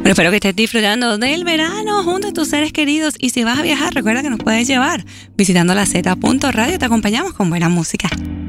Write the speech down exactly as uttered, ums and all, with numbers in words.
Bueno, espero que estés disfrutando del verano junto a tus seres queridos. Y si vas a viajar, recuerda que nos puedes llevar visitando la Z punto radio. Te acompañamos con buena música.